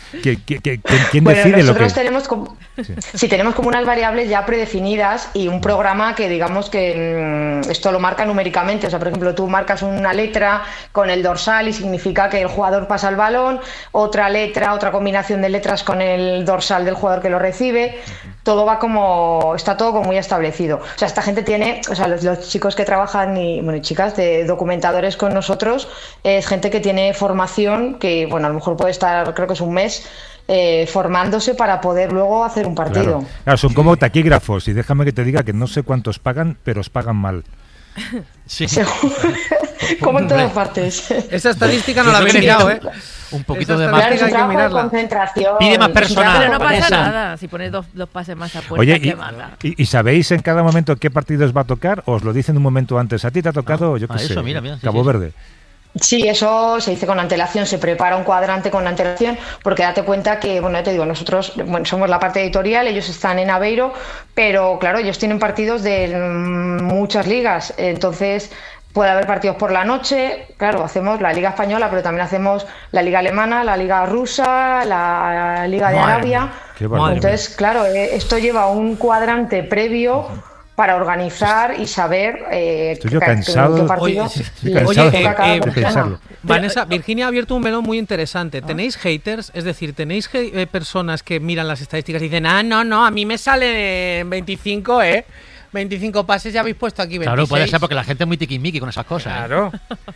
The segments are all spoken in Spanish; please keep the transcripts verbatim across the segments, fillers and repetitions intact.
¿Quién, quién, quién, quién bueno, decide lo que...? Nosotros tenemos como, sí. Sí, tenemos como unas variables ya predefinidas y un programa que digamos que mmm, esto lo marca numéricamente. O sea, por ejemplo, tú marcas una letra con el dorsal y significa que el jugador pasa el balón, otra letra, otra combinación de letras con el dorsal del jugador que lo recibe. Todo va como... está todo como muy establecido. O sea, esta gente tiene... o sea, los, los chicos que trabajan y, bueno, y chicas de documentadores con nosotros, es gente que tiene formación que, bueno, a lo mejor puede estar, creo que es un mes, eh, formándose para poder luego hacer un partido. Claro. Claro, son como taquígrafos y déjame que te diga que no sé cuántos pagan, pero os pagan mal. Sí. Como en todas partes. Esa estadística no la había mirado, ¿eh? Un poquito Esa de más. Claro, es un hay que trabajo de mirarla. concentración. Pide más personal. Pero no pasa Vanessa. nada si pones dos, dos pases más a puerta. Oye, que y, manda. y, ¿y sabéis en cada momento qué partido os va a tocar? ¿O os lo dicen un momento antes? ¿A ti te ha tocado, Ah, yo qué ah, sé, eso, mira, mira, sí, Cabo sí. Verde? Sí, eso se dice con antelación, se prepara un cuadrante con antelación, porque date cuenta que, bueno, ya te digo, nosotros bueno, somos la parte editorial, ellos están en Aveiro, pero claro, ellos tienen partidos de mm, muchas ligas, entonces puede haber partidos por la noche, claro, hacemos la Liga Española, pero también hacemos la Liga Alemana, la Liga Rusa, la Liga de Madre Arabia, mía, qué barbaridad. entonces, claro, eh, esto lleva un cuadrante previo para organizar y saber eh, Estoy yo qué- cansado. qué partido Oye, sí, estoy le cansado toca a cada de persona. pensarlo. Vanessa, Virginia ha abierto un melón muy interesante. ¿Tenéis haters? Es decir, ¿tenéis he- eh, personas que miran las estadísticas y dicen, ah, no, no, a mí me salen veinticinco, ¿eh? veinticinco pases ya habéis puesto aquí veintiséis. Claro, puede ser porque la gente es muy tiquismiqui con esas cosas. ¿eh? Claro.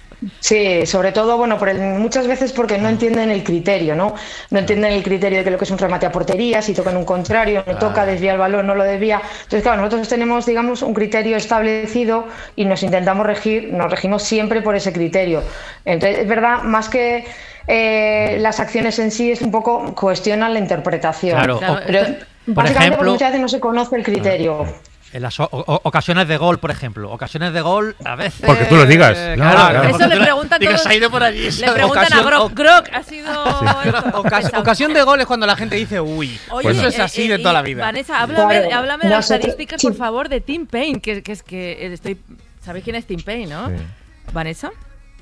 Sí, sobre todo, bueno, por el- muchas veces porque no entienden el criterio, ¿no? No entienden el criterio de que lo que es un remate a portería, si toca en un contrario, no toca, desvía el balón, no lo desvía. Entonces, claro, nosotros tenemos, digamos, un criterio establecido y nos intentamos regir, nos regimos siempre por ese criterio. Entonces, es verdad, más que eh, las acciones en sí, es un poco cuestionan la interpretación. Claro, Claro, o- Pero esto- básicamente por ejemplo- porque muchas veces no se conoce el criterio. En las o- o- ocasiones de gol, por ejemplo. Ocasiones de gol, a veces... Porque tú lo digas. Eh, Claro, claro, claro. Eso porque le tú preguntan digas, todos- ha ido por allí. Le ¿sabes? preguntan Ocasión- a Grok. Grok, ha sido... esto? Ocas- ocasión de gol es cuando la gente dice, uy, Oye, eso es eh, así eh, de toda y, la vida. Vanessa, háblame, Claro, háblame de las nosotros- estadísticas, sí. por favor, de Tim Payne, que, que es que estoy... ¿Sabéis quién es Tim Payne, no? Sí. ¿Vanessa?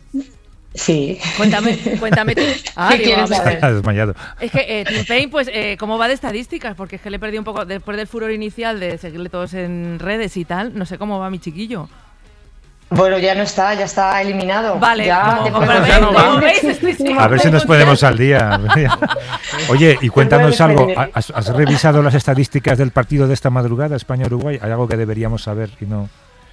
Sí. Cuéntame, cuéntame. Ah, ¿Qué digo, quieres a ver. saber? Ha desmayado. Es que eh, Tim Payne, pues, eh, ¿cómo va de estadísticas? Porque es que le perdí un poco, después del furor inicial de seguirle todos en redes y tal, no sé cómo va mi chiquillo. Bueno, ya no está, ya está eliminado. Vale, ya como, te como puedes- veis, no va. como veis, estoy sin A ver si nos ponemos al día. Oye, y cuéntanos puedes algo. pedir. ¿Has, has revisado las estadísticas del partido de esta madrugada, España-Uruguay? ¿Hay algo que deberíamos saber y no...?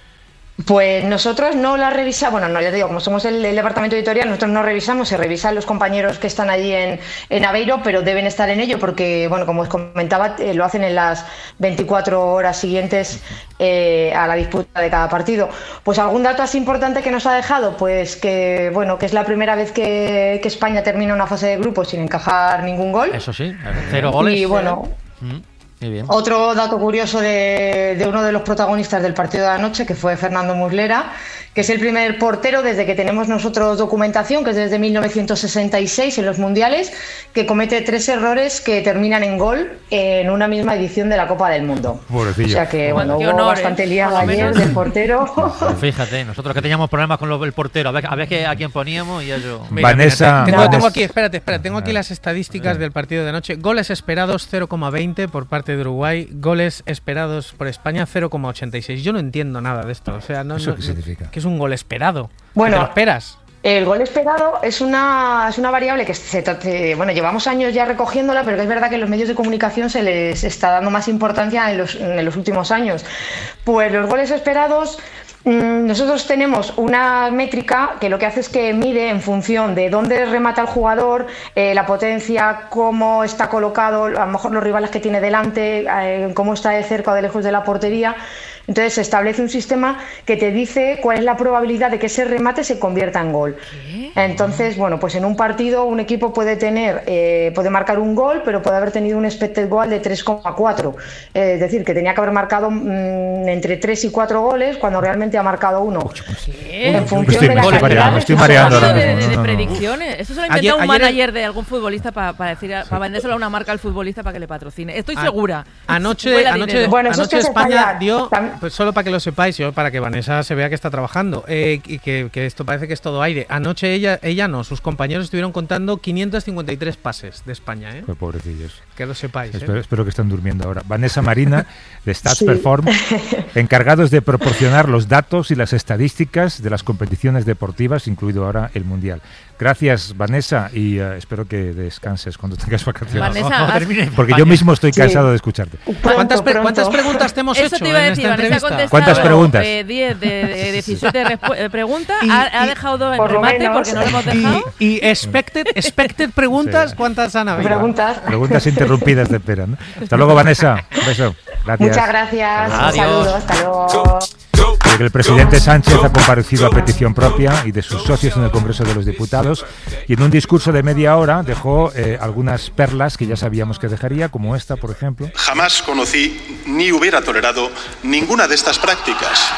Pues nosotros no la revisamos, bueno, no, ya te digo, como somos el, el departamento editorial, nosotros no revisamos, se revisan los compañeros que están allí en, en Aveiro, pero deben estar en ello porque, bueno, como os comentaba, eh, lo hacen en las veinticuatro horas siguientes eh, a la disputa de cada partido. Pues algún dato así importante que nos ha dejado, pues que, bueno, que es la primera vez que, que España termina una fase de grupos sin encajar ningún gol. Eso sí, cero goles. Y bueno... Mm, muy bien. Otro dato curioso de, de uno de los protagonistas del partido de anoche, que fue Fernando Muslera, que es el primer portero desde que tenemos nosotros documentación, que es desde mil novecientos sesenta y seis en los mundiales, que comete tres errores que terminan en gol en una misma edición de la Copa del Mundo. Pobrecillo. O sea que bueno, Qué hubo honor, bastante ¿eh? liada Por lo ayer menos. del portero. Pues fíjate, nosotros que teníamos problemas con lo- el portero, a ver, a ver qué- a quién poníamos y eso... Mira, Vanessa- mira, tengo, Vanessa- tengo aquí, espérate, espérate, tengo aquí las estadísticas del partido de anoche. Goles esperados cero coma veinte por parte de Uruguay, goles esperados por España cero coma ochenta y seis. Yo no entiendo nada de esto, o sea, no, ¿Eso no- qué significa? ¿qué es un gol esperado? Bueno, ¿Te lo esperas? El gol esperado es una, es una variable que se, se- bueno, llevamos años ya recogiéndola, pero que es verdad que en los medios de comunicación se les está dando más importancia en los, en los últimos años. Pues los goles esperados, mmm, nosotros tenemos una métrica que lo que hace es que mide en función de dónde remata el jugador, eh, la potencia, cómo está colocado, a lo mejor los rivales que tiene delante, eh, cómo está de cerca o de lejos de la portería. Entonces se establece un sistema que te dice cuál es la probabilidad de que ese remate se convierta en gol. ¿Qué? Entonces, bueno, pues en un partido un equipo puede tener, eh, puede marcar un gol, pero puede haber tenido un expected goal de tres coma cuatro. Eh, es decir, que tenía que haber marcado mm, entre tres y cuatro goles cuando realmente ha marcado uno. ¿Qué? En función estoy- de me las estoy mareando, me estoy mareando Eso ahora de, mismo. de- de No, no, no. predicciones. Eso se lo ha Ayer- inventado un ayer- manager de algún futbolista para decir, para vendérselo a una marca al futbolista para que le patrocine. Estoy A- segura. Anoche, Vuela anoche, dinero. Bueno, eso es anoche que se España falla. dio Tam- pues solo para que lo sepáis, yo para que Vanessa se vea que está trabajando, eh, y que, que esto parece que es todo aire. Anoche ella, ella no, sus compañeros estuvieron contando quinientos cincuenta y tres pases de España, ¿eh? Pues pobrecillos. Que lo sepáis. Espero, ¿eh? espero que estén durmiendo ahora. Vanessa Marina, de Stats sí. Perform, encargados de proporcionar los datos y las estadísticas de las competiciones deportivas, incluido ahora el Mundial. Gracias, Vanessa, y uh, espero que descanses cuando tengas vacaciones. Vanessa, no, no, porque yo mismo estoy cansado sí. de escucharte. Pronto, ¿Cuántas, pre- ¿Cuántas preguntas te hemos Eso hecho te iba a en decir, esta Vanessa entrevista? ¿Cuántas preguntas? Eh, diez de, de diecisiete respu- preguntas, y, ha, ha y, dejado dos en remate porque no lo hemos dejado. Y, y expected, expected preguntas, sí. ¿cuántas han habido? Preguntas. Preguntas interrumpidas de pera, ¿no? Hasta luego, Vanessa. Un beso. Gracias. Muchas gracias. Adiós. Un saludo. Hasta luego. Que el presidente Sánchez ha comparecido a petición propia y de sus socios en el Congreso de los Diputados y en un discurso de media hora dejó eh, algunas perlas que ya sabíamos que dejaría, como esta, por ejemplo. Jamás conocí ni hubiera tolerado ninguna de estas prácticas.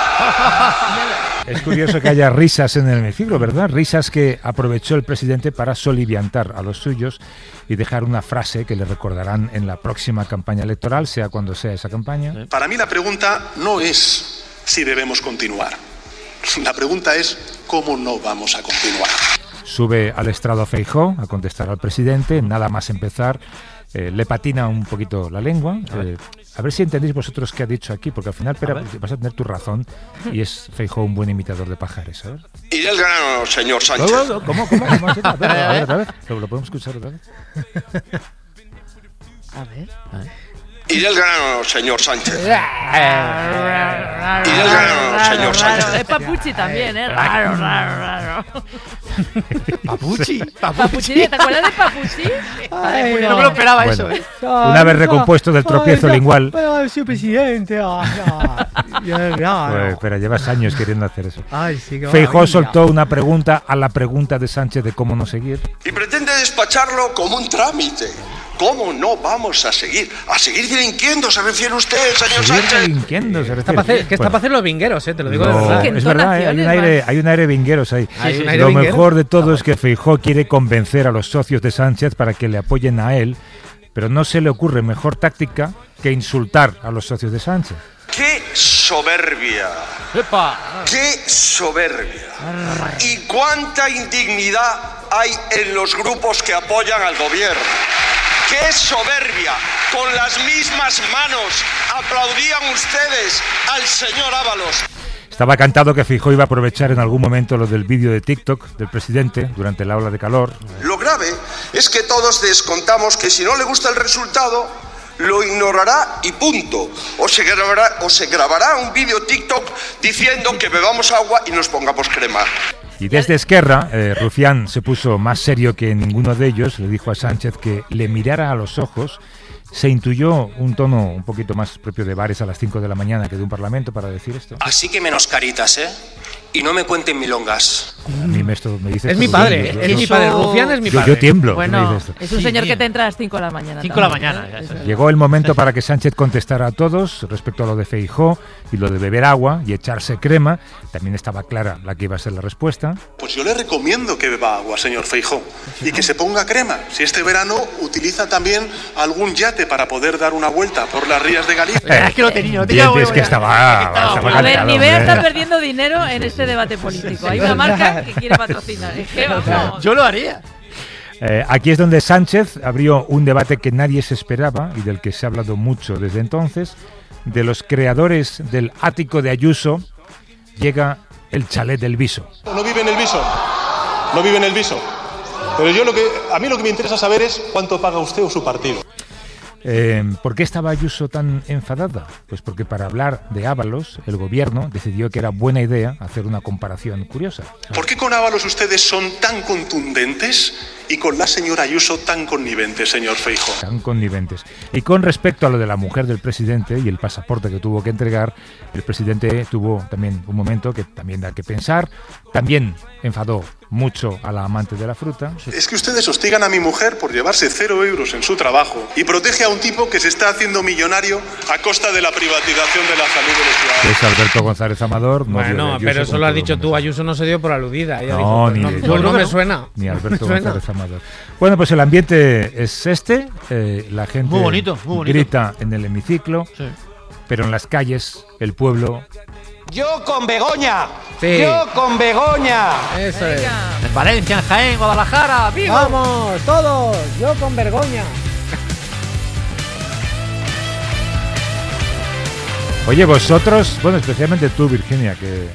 Es curioso que haya risas en el hemiciclo, ¿verdad? Risas que aprovechó el presidente para soliviantar a los suyos y dejar una frase que le recordarán en la próxima campaña electoral, sea cuando sea esa campaña. Para mí la pregunta no es si debemos continuar. La pregunta es cómo no vamos a continuar. Sube al estrado Feijóo a contestar al presidente, nada más empezar. Eh, le patina un poquito la lengua. Eh, a ver si entendéis vosotros qué ha dicho aquí, porque al final Pera, vas a tener tu razón y es Feijóo un buen imitador de Pajares, ¿sabes? Y el grano, señor Sánchez. ¿Cómo? ¿Cómo? ¿Cómo? ¿Cómo? A ver, a ver, otra vez. ¿Lo, lo podemos escuchar otra vez? A ver. A ver. Y del grano, señor Sánchez. Y del grano, señor Sánchez. Es Papuchi también, ¿eh? Raro, raro, raro. Papuchi. Papuchi, ¿te acuerdas de Papuchi? Ay, no. no. no me lo esperaba Bueno, eso, ¿eh? Una vez recompuesto del tropiezo lingual. Pero, señor presidente. Pues, pero llevas años queriendo hacer eso. Ay, sí, Feijóo soltó una pregunta a la pregunta de Sánchez de cómo no seguir. Y pretende despacharlo como un trámite. ¿Cómo no vamos a seguir? ¿A seguir delinquiendo se refiere usted, señor Seguir Sánchez? delinquiendo se Está para refiere. hacer, que está Bueno, para hacer los vingueros, eh, te lo digo no, de verdad. es verdad, eh, hay un aire, hay un aire vingueros ahí. Hay un aire Lo vinguero. mejor de todo es que Feijóo quiere convencer a los socios de Sánchez para que le apoyen a él, pero no se le ocurre mejor táctica que insultar a los socios de Sánchez. ¡Qué soberbia! ¡Epa! ¡Qué soberbia! ¿Y cuánta indignidad hay en los grupos que apoyan al gobierno? ¡Qué soberbia! Con las mismas manos aplaudían ustedes al señor Ábalos. Estaba cantado que Feijóo iba a aprovechar en algún momento lo del vídeo de TikTok del presidente durante la ola de calor. Lo grave es que todos descontamos que si no le gusta el resultado, lo ignorará y punto. O se grabará, o se grabará un vídeo TikTok diciendo que bebamos agua y nos pongamos crema. Y desde Esquerra, eh, Rufián se puso más serio que ninguno de ellos, le dijo a Sánchez que le mirara a los ojos. Se intuyó un tono un poquito más propio de bares a las cinco de la mañana que de un parlamento para decir esto. Así que menos caritas, ¿eh? Y no me cuenten milongas. A mí me, esto, me dice Es esto mi Rufián, padre, yo- es yo- mi padre. Rufián es mi yo, padre. yo tiemblo. que me Bueno, dice esto. es un Sí, señor mío. que te entra a las cinco de la mañana. cinco de la también, mañana. ¿eh? ya, ya. Llegó el momento para que Sánchez contestara a todos respecto a lo de Feijóo y lo de beber agua y echarse crema. También estaba clara la que iba a ser la respuesta. Pues yo le recomiendo que beba agua, señor Feijóo, y que se ponga crema. Si este verano utiliza también algún yate para poder dar una vuelta por las rías de Galicia. Es que lo tenía, lo Bien, tenía es que bueno, estaba, estaba estaba A ver, cantado, Nivea hombre. está perdiendo dinero en este debate político. Hay una marca que quiere patrocinar. Es que vamos. Yo lo haría. Eh, aquí es donde Sánchez abrió un debate que nadie se esperaba y del que se ha hablado mucho desde entonces. De los creadores del ático de Ayuso llega el chalet del Viso. No vive en el Viso, no vive en el Viso. Pero yo lo que, a mí lo que me interesa saber es cuánto paga usted o su partido. Eh, ¿Por qué estaba Ayuso tan enfadada? Pues porque para hablar de Ábalos, el gobierno decidió que era buena idea hacer una comparación curiosa. ¿Por qué con Ábalos ustedes son tan contundentes y con la señora Ayuso tan conniventes, señor Feijóo? Tan conniventes. Y con respecto a lo de la mujer del presidente y el pasaporte que tuvo que entregar, el presidente tuvo también un momento que también da que pensar. También enfadó mucho a la amante de la fruta. Es que ustedes hostigan a mi mujer por llevarse cero euros en su trabajo y protege a un tipo que se está haciendo millonario a costa de la privatización de la salud de los Que ciudadanos. es Alberto González Amador. novio de Bueno, Ayuso, pero eso con lo has todo dicho el tú, mundo. Ayuso no se dio por aludida. Ella No, dijo, ni- no, ni- no, no ni- me suena. Ni No Alberto me suena. González Amador. Bueno, pues el ambiente es este. eh, la gente Muy bonito, muy bonito. grita en el hemiciclo. Sí. pero en las calles, el pueblo... Yo con Begoña. Sí. Yo con Begoña. Eso es. En Valencia, en Jaén, Guadalajara, Vigo. Vamos, todos. Yo con Begoña. Oye, vosotros, bueno, especialmente tú, Virginia, que,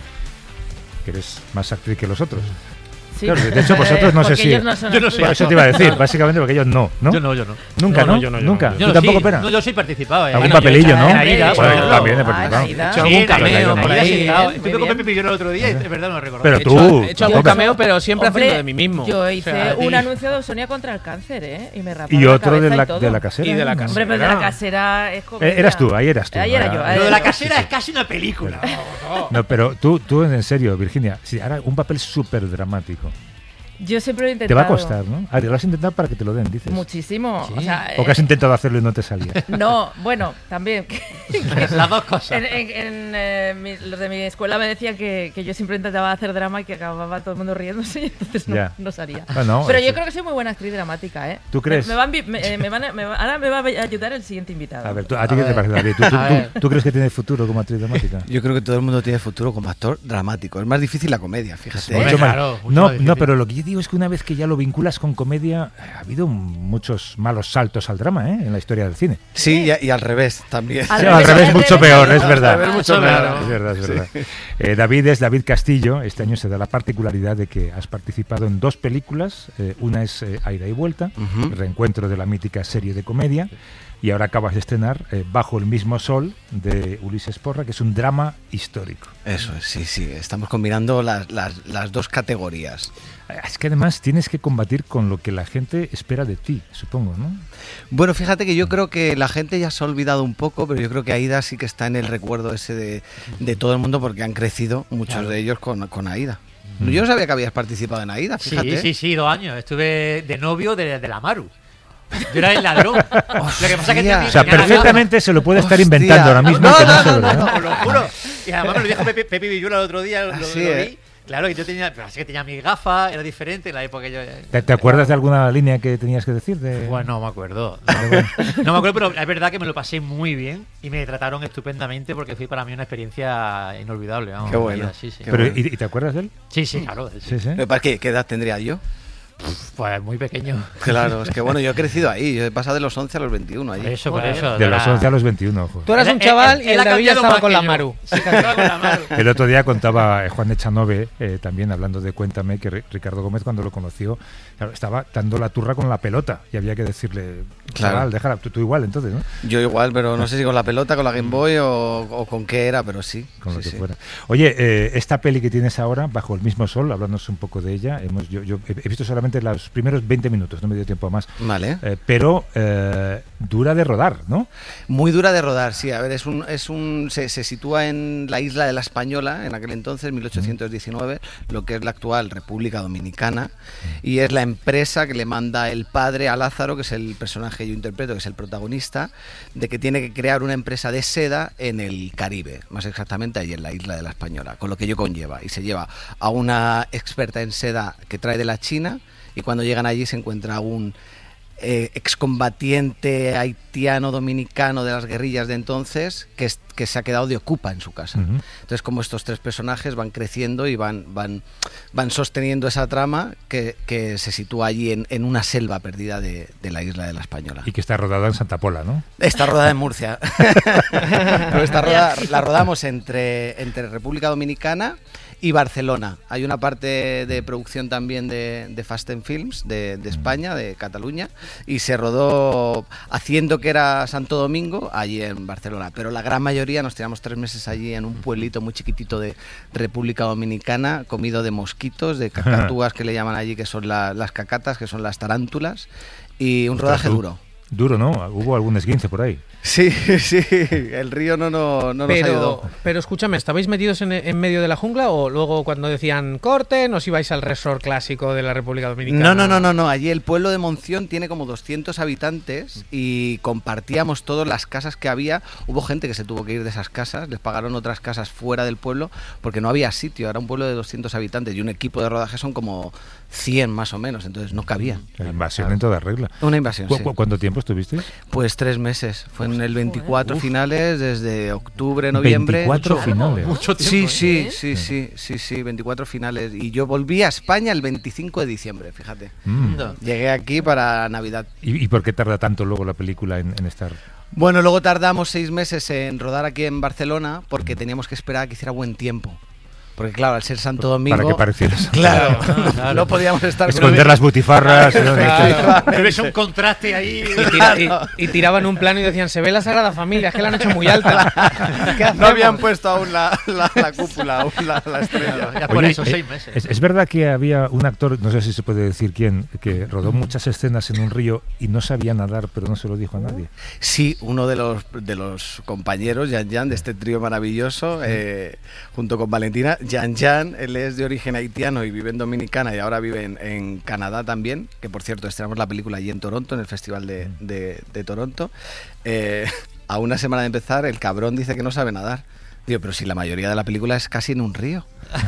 que eres más actriz que los otros. Sí. Claro, de hecho, vosotros no sé si... No son Yo no soy Bueno, eso te iba a decir, básicamente porque ellos no, ¿no? Yo no, yo no. Nunca, No, ¿no? no, yo no, yo Nunca. no. ¿Tú Yo no, tampoco, sí, Pera? No, yo sí participaba. ¿eh? ¿Algún Bueno, papelillo, yo- no? En Aida, Bueno, yo- también he Ah, participado. Aida. He hecho algún Bien, cameo bien, por bien, ahí. bien, Estaba- muy Estuve con bien. Pepe Pillón el otro día y es verdad no lo recuerdo. Pero He hecho, tú... he hecho algún Hombre, cameo, pero siempre Hombre, haciendo de mí mismo. Yo hice O sea, un y- anuncio de Sonia contra el cáncer, ¿eh? Y me raparon Y la otro de cabeza la, y todo. de la casera. Y de la ¿no? Hombre, pero de la casera es comedia. Eh, eras tú, ahí eras tú. Ahí era Ahora- yo. ahí Lo de era la yo. casera es casi una película. No, pero tú, tú en serio, Virginia, si ahora un papel súper dramático. Yo siempre lo he intentado. Te va a costar, ¿no? Ah, te lo has intentado para que te lo den, dices. Muchísimo. Sí. O, sea, O que has eh, intentado hacerlo y no te salía. No, bueno, también. Las dos cosas. En, en- en, eh, mi- los de mi escuela me decían que, que yo siempre intentaba hacer drama y que acababa todo el mundo riéndose y entonces no, Ya. no salía. Bueno, Pero eso. yo creo que soy muy buena actriz dramática, ¿eh? ¿Tú crees? Me, me van, vi- me, eh, me van a- me va- ahora me va a ayudar el siguiente invitado. A ver, ¿tú- ¿a ti qué te parece, David? ¿Tú, tú, A tú- ver. tú crees que tienes futuro como actriz dramática? Yo creo que todo el mundo tiene futuro como actor dramático. Es más difícil la comedia, fíjate. Hombre, Mucho más- claro, mucho no, más difícil. no, pero lo que yo digo es que una vez que ya lo vinculas con comedia, ha habido muchos malos saltos al drama, ¿eh? En la historia del cine. Sí, y, y al revés también. Al Sí, revés, al revés, al mucho revés, peor, ¿no? es verdad. Al revés, mucho Eso, peor. claro. Es verdad, es verdad. Eh, David es David Castillo. Este año se da la particularidad de que has participado en dos películas. Eh, una es eh, Aida y Vuelta, Ujú. reencuentro de la mítica serie de comedia. Y ahora acabas de estrenar eh, Bajo el mismo sol, de Ulises Porra, que es un drama histórico. Eso es, sí, sí. Estamos combinando las, las, las dos categorías. Eh, Es que además tienes que combatir con lo que la gente espera de ti, supongo, ¿no? Bueno, fíjate que yo creo que la gente ya se ha olvidado un poco, pero yo creo que Aida sí que está en el recuerdo ese de, de todo el mundo porque han crecido muchos Claro. de ellos con, con Aida. Yo no sabía que habías participado en Aida, fíjate. Sí, sí, sí, dos años. Estuve de novio de, de la Maru. Yo era el ladrón. Lo que pasa es que Hostia. O sea, tenía- perfectamente se lo puede estar Hostia. inventando ahora mismo. No, que no, se no, lo- no, No, os lo juro. Y además me lo dijo Pepe, Pepe Villuela el otro día, lo, lo Así, vi. ¿eh? Claro, que yo tenía, pero así que tenía mis gafas, era diferente en la época que yo... ¿Te, te acuerdas de alguna línea que tenías que decir? De... Bueno, no me acuerdo. No, no me acuerdo, pero es verdad que me lo pasé muy bien y me trataron estupendamente porque fue para mí una experiencia inolvidable. Vamos, Qué bueno. en la vida, Sí, sí. Qué Pero, bueno. ¿y, y te acuerdas de él? Sí, sí, claro. sí. Sí, sí. Pero ¿para qué? ¿Qué edad tendría yo? Pues muy pequeño. Claro, es que bueno, yo he crecido ahí. Yo he pasado de los once a los veintiuno ahí. Eso, por Joder. eso. De era- los once a los veintiuno, ojo. Tú eras Él- un chaval él- y él el ha David ya cambiado estaba más con que la yo. Maru. Sí, estaba con la Maru. El otro día contaba eh, Juan Echanove, eh, también hablando de Cuéntame, que Ri- Ricardo Gómez cuando lo conoció, claro, estaba dando la turra con la pelota y había que decirle, Claro. chaval, déjala, tú, tú igual entonces, ¿no? Yo igual, pero no sé si con la pelota, con la Game Boy o, o con qué era, pero sí. Con lo sí, que sí. fuera. Oye, eh, esta peli que tienes ahora, Bajo el mismo sol, hablándonos un poco de ella, hemos, yo, yo he he visto solamente los primeros veinte minutos, no me dio tiempo a más, Vale. eh, pero eh, dura de rodar, ¿no? Muy dura de rodar, sí. A ver, es un, es un, se, se sitúa en la isla de la Española, en aquel entonces, mil ochocientos diecinueve, lo que es la actual República Dominicana, y es la empresa que le manda el padre a Lázaro, que es el personaje que yo interpreto, que es el protagonista, de que tiene que crear una empresa de seda en el Caribe, más exactamente ahí en la isla de la Española, con lo que ello conlleva. Y se lleva a una experta en seda que trae de la China, y cuando llegan allí se encuentra un eh, excombatiente haitiano dominicano de las guerrillas de entonces que, es- que se ha quedado de ocupa en su casa. Ujú. Entonces, como estos tres personajes van creciendo y van, van, van sosteniendo esa trama que, que se sitúa allí en, en una selva perdida de, de la isla de la Española. Y que está rodada en Santa Pola, ¿no? Está rodada en Murcia. Pero esta roda, la rodamos entre, entre República Dominicana y Barcelona. Hay una parte de producción también de, de Fast and Films de, de España, de Cataluña, y se rodó haciendo que era Santo Domingo allí en Barcelona. Pero la gran mayoría nos tiramos tres meses allí en un pueblito muy chiquitito de República Dominicana, comido de mosquitos, de cacatúas que le llaman allí, que son la- las cacatas, que son las tarántulas, y un rodaje Ostras, du- duro. Duro, ¿no? Hubo algún esguince por ahí. Sí, sí, el río no, no, no nos Pero, ayudó. pero escúchame, ¿estabais metidos en, en medio de la jungla o luego cuando decían corte nos ibais al resort clásico de la República Dominicana? No, no, no, no, no. Allí el pueblo de Monción tiene como doscientos habitantes y compartíamos todas las casas que había. Hubo gente que se tuvo que ir de esas casas, les pagaron otras casas fuera del pueblo porque no había sitio. Era un pueblo de doscientos habitantes y un equipo de rodaje son como cien más o menos, entonces no cabían. La invasión en toda regla. Una invasión, ¿Cu- sí. cu- ¿Cuánto tiempo estuvisteis? Pues tres meses. Fue en el veinticuatro finales, desde octubre, noviembre. veinticuatro finales. Mucho tiempo. Sí, ¿eh? sí, sí, sí, sí, sí, veinticuatro finales. Y yo volví a España el veinticinco de diciembre, fíjate. Mm. Llegué aquí para Navidad. ¿Y, ¿Y por qué tarda tanto luego la película en, en estar...? Bueno, luego tardamos seis meses en rodar aquí en Barcelona porque teníamos que esperar a que hiciera buen tiempo. Porque claro, al ser Santo Domingo... Para que parecieras. Claro, Claro, claro. no podíamos estar... Esconder las butifarras. ¿no? Claro. Pero es un contraste ahí. Y, tira- y- y tiraban un plano y decían, se ve la Sagrada Familia, es que la han hecho muy alta. ¿Qué No hacemos? habían puesto aún la, la, la cúpula, aún la, la estrella. Ya por Oye, eso, eh, seis meses. Es, es verdad que había un actor, no sé si se puede decir quién, que rodó muchas escenas en un río y no sabía nadar, pero no se lo dijo a nadie. Sí, uno de los, de los compañeros, Yan Yan, de este trío maravilloso, eh, junto con Valentina. Yan Yan, él es de origen haitiano y vive en Dominicana y ahora vive en, en Canadá también, que por cierto estrenamos la película allí en Toronto, en el Festival de, de, de Toronto. Eh, a una semana de empezar, el cabrón dice que no sabe nadar. Digo, pero si la mayoría de la película es casi en un río.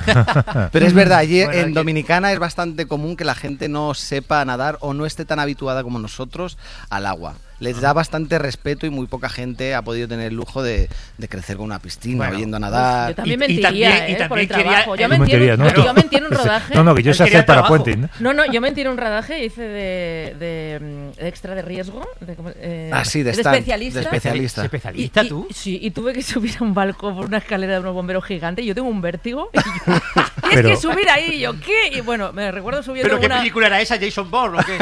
Pero es verdad, allí Bueno, en que- Dominicana es bastante común que la gente no sepa nadar o no esté tan habituada como nosotros al agua. Les da bastante respeto y muy poca gente ha podido tener el lujo de, de crecer con una piscina, Bueno, yendo a nadar. Yo también Y- y mentiría, también- y ¿eh? por el también quería- trabajo. Yo Tú mentí, en mentirías, un- ¿no? yo mentí en un rodaje. No, no, que yo Él sé quería hacer para trabajo. Puente, ¿no? No, no, yo mentí en un rodaje, hice de, de, mm, de extra de riesgo. De, ¿cómo- eh, Ah, sí, de stand, especialista. de especialista. Y- ¿Especialista y- tú? Sí, y tuve que subir a un balcón por una escalera de unos bomberos gigantes. Y yo tengo un vértigo. Y, yo- y Pero- es que subir ahí, y yo, ¿qué? Y bueno, me recuerdo subiendo ¿Pero qué una. película era esa? ¿Jason Bourne o qué?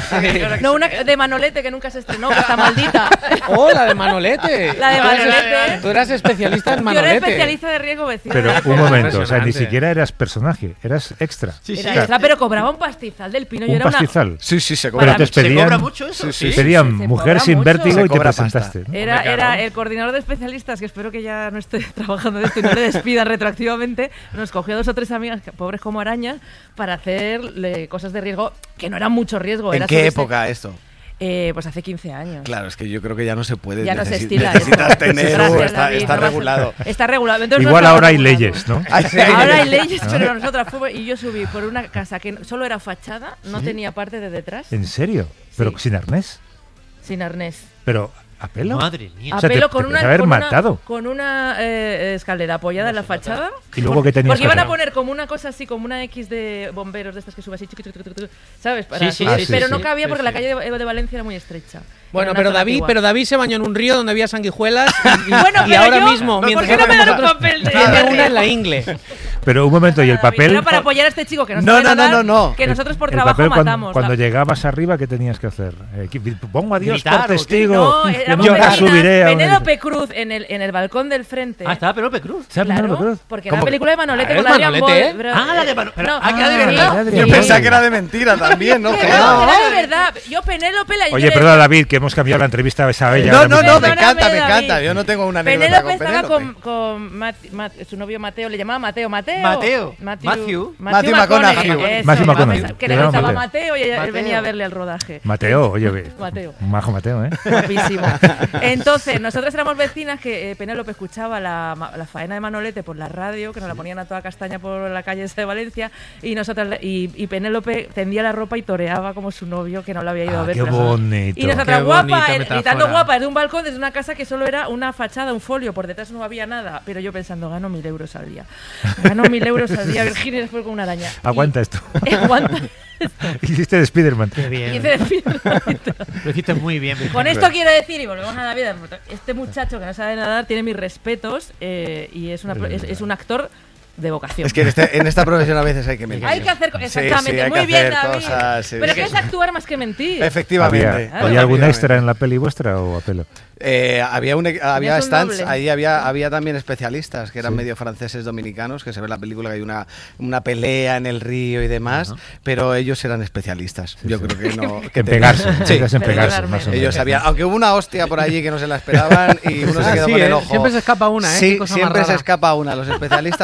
No, una de Manolete que nunca se estrenó, que está maldita. ¡Oh, la de Manolete! La de Tú eras- Manolete. Tú eras especialista en Yo Manolete. era especialista de riesgo vecino. Pero Era- un momento, o sea, ni Impresionante. siquiera eras personaje, eras extra. Sí, sí. Era O sea, extra, pero cobraba un pastizal del pino. Yo un era una, pastizal. Sí, sí, se Pero cobra. te ¿Se pedían, cobra mucho eso? Sí, sí, te pedían sí, se mujer cobra sin mucho. vértigo Se y te cobra presentaste. pasta. ¿no? Era, Hombre, claro. era el coordinador de especialistas, que espero que ya no esté trabajando de esto y no le despidan retroactivamente. Nos cogió dos o tres amigas, que- pobres como arañas, para hacerle cosas de riesgo que no eran mucho riesgo. ¿En era qué subirse- época esto? Eh, pues hace quince años. Claro, es que yo creo que ya no se puede. Ya no se necesi- estila Necesitas eso. tener. Gracias, uh, está David, está no vas a- regulado. Está regulado. Entonces Igual no ahora hay estaba regulado. leyes, ¿no? Ah, sí. Ahora hay leyes, ¿No? pero nosotras fuimos y yo subí por una casa que solo era fachada, no tenía parte de detrás, ¿En serio? ¿Pero Sí. sin arnés? sin arnés. ¿Pero a pelo? Madre mía. A O sea, te- pelo te con podías una, haber con una- matado. con una eh, escalera apoyada en la fachada. ¿Y luego qué tenías Porque que iban a hacer? poner como una cosa así, como una X de bomberos de estas que sube así, chiqui, chiqui, chiqui, chiqui, ¿sabes? Para Sí, sí, subir, sí, sí, pero sí. no cabía Sí, porque sí. la calle de, de Valencia era muy estrecha. Bueno, Era una pero zona David, antigua. pero David se bañó en un río donde había sanguijuelas y, y- Bueno, y pero ahora yo- mismo, ¿por mientras qué no me dan nosotros- papel de- tiene una en la ingle. Pero un momento, ¿y el David, papel? Era para apoyar a este chico que no No, sabe no, no, nadar, no, no. que nosotros por El trabajo papel cuando, matamos. cuando La- llegabas arriba, ¿qué tenías que hacer? Eh, que- pongo a Dios Gritar, por ¿o qué? testigo. No, Yo éramos ahora vecinas, subiré a una- Penélope Cruz en el, en el balcón del frente. Ah, estaba Penélope Cruz. ¿Sabes Claro, Penélope Cruz? porque ¿Cómo era que? película de Manolete Ah, con es Adrián Manolete, Boll. ¿eh? Ah, la de Mano- pero- ah, que era de sí. verdad. Yo Yo Sí. pensaba que era de mentira también, ¿no? Que Que no, no. que era de verdad. Yo Penélope la Oye, yo le- perdona, David, que hemos cambiado la entrevista a esa bella. No, ahora no, mismo. no, me Perdóname, encanta, me David. encanta. Yo no tengo una anécdota Penélope con estaba Penélope. con, con Mat- Mat- su novio Mateo, le llamaba Mateo, Mateo. Mateo. Matthew. Matthew. Matthew McConaughey. Eso, Matthew McConaughey. Que Le le llama gustaba Mateo. Mateo y ella- él Mateo. venía a verle al rodaje. Mateo, oye, ve- Mateo. un majo Mateo, ¿eh? Guapísimo. Entonces, nosotros éramos vecinas que eh, Penélope escuchaba la, ma- la faena de Manolete por la radio, que nos la ponían a toda castaña por la calle esa de Valencia, y nosotras le- y, y Penélope tendía la ropa y toreaba como su novio, que no lo había ido Ah, a ver. qué pero- bonito. Y nosotras Qué guapa, bonita eh, metáfora. gritando guapa desde un balcón, desde una casa que solo era una fachada, un folio, por detrás no había nada, pero yo pensando, gano mil euros al día. Gano mil euros al día, Virginia, después con una araña. Aguanta esto. Y- aguanta. Hiciste de Spiderman. Qué bien. Y hice de Spiderman. Lo hiciste muy bien. Virginia. Con esto quiero decir, y volvemos a la vida, este muchacho que no sabe nadar tiene mis respetos eh, y es, una, es, es un actor de vocación. Es que en, este- en esta profesión a veces hay que mentir. Hay que hacer, co- Sí, exactamente, sí, hay muy que bien, hacer David. cosas, sí, Pero sí. ¿qué es actuar más que mentir? Efectivamente. ¿Había, Claro. ¿había algún Efectivamente. extra en la peli vuestra o a pelo? Eh, había un, había Tenías un stands, doble. ahí había, había también especialistas que eran Sí. medio franceses dominicanos, que se ve en la película que hay una, una pelea en el río y demás, pero ellos eran especialistas. Yo sí. creo que no. Que En tenían- pegarse, Sí. ellas en pegarse, Perdonadme. más o menos. Ellos sabían, aunque hubo una hostia por allí que no se la esperaban y uno se Ah, quedó sí, con el ¿eh? ojo. Siempre se escapa una, ¿eh? Sí, Qué cosa más siempre se rara. escapa una. Los especialistas sufren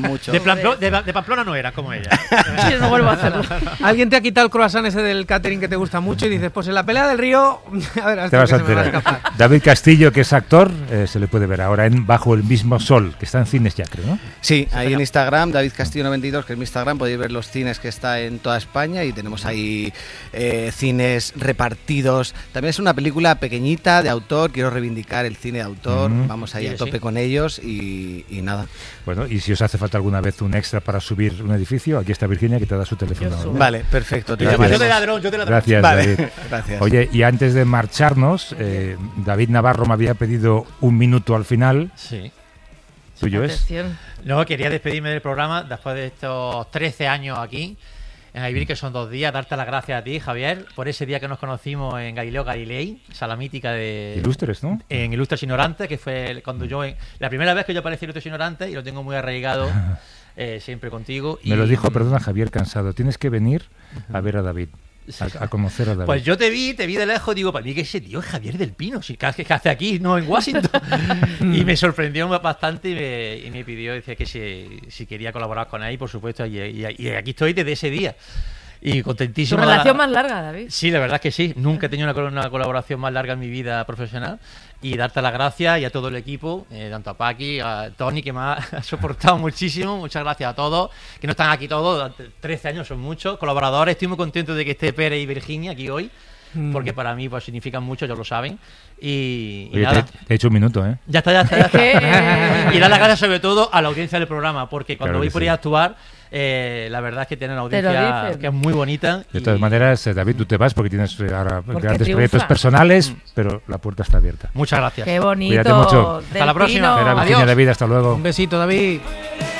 mucho. De, Pamplona, de, de Pamplona no era como ella. Yo no vuelvo a hacerlo. Alguien te ha quitado el croissant ese del catering que te gusta mucho y dices, pues en la pelea del río, a ver, hasta te vas que a se me va a enterar. escapar. David Castillo, que es actor, eh, se le puede ver ahora en Bajo el mismo sol, que está en cines ya, creo, ¿no? Sí, ahí en Instagram, David Castillo noventa y dos, que es mi Instagram, podéis ver los cines que está en toda España y tenemos ahí eh, cines repartidos. También es una película pequeñita de autor, quiero reivindicar el cine de autor, mm-hmm. vamos ahí sí, a tope sí. con ellos y, y nada. Bueno, y si os hace falta alguna vez un extra para subir un edificio, aquí está Virginia que te da su teléfono. ¿no? Vale, perfecto. Te yo te ladrón, yo te ladrón. Gracias, vale. David. Gracias. Oye, y antes de marcharnos, eh, David Navarro me había pedido un minuto al final. Sí. ¿Tuyo es? No, quería despedirme del programa después de estos trece años aquí en Aivir, que son dos días. Darte las gracias a ti, Javier, por ese día que nos conocimos en Galileo Galilei, sala mítica de... Ilustres, ¿no? En Ilustres Ignorantes, que fue cuando yo... En, la primera vez que yo aparecí en Ilustres Ignorantes y lo tengo muy arraigado eh, siempre contigo. Y, me lo dijo, perdona, Javier Cansado, tienes que venir a ver a David. A, a conocer a David. Pues yo te vi, te vi de lejos, digo, para mí que ese tío es Javier del Pino, si ¿qué hace aquí? No, en Washington. Y me sorprendió bastante y me, y me pidió, decía que si, si quería colaborar con él, y por supuesto, y, y, y aquí estoy desde ese día. Y contentísimo. ¿Tu relación la, más larga, David? Sí, la verdad es que sí. Nunca he tenido una, una colaboración más larga en mi vida profesional. Y darte las gracias y a todo el equipo, eh, tanto a Paqui, a Tony, que me ha, ha soportado muchísimo. Muchas gracias a todos, que no están aquí todos. Durante trece años son muchos colaboradores. Estoy muy contento de que esté Pérez y Virginia aquí hoy, mm. porque para mí pues significan mucho, ellos lo saben. Y, y Oye, nada. Te, te he hecho un minuto, ¿eh? Ya está, ya está. Ya está. Y dar las gracias sobre todo a la audiencia del programa, porque cuando claro voy por ahí sí. a actuar, eh, la verdad es que tienen una audiencia que es muy bonita. De y... todas maneras, David, tú te vas porque tienes ahora porque grandes triunfa. proyectos personales, mm. pero la puerta está abierta. Muchas gracias. Qué bonito. Cuídate mucho. Hasta la próxima. Adiós. David, hasta luego. Un besito, David.